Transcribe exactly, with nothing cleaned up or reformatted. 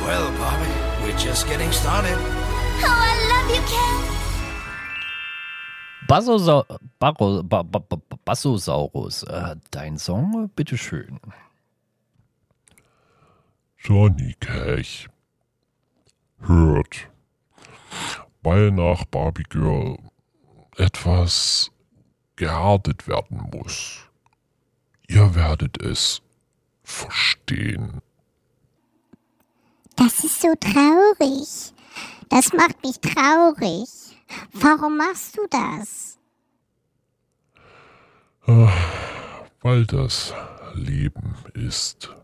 Well, Bobby, we're just getting started. Oh, I love you, Ken. Bassosa Barro ba ba ba Bassosaurus, äh, dein Song, bitteschön. Johnny Cash hört, weil nach Barbie Girl etwas gehärtet werden muss. Ihr werdet es verstehen. Das ist so traurig. Das macht mich traurig. Warum machst du das? Weil das Leben ist.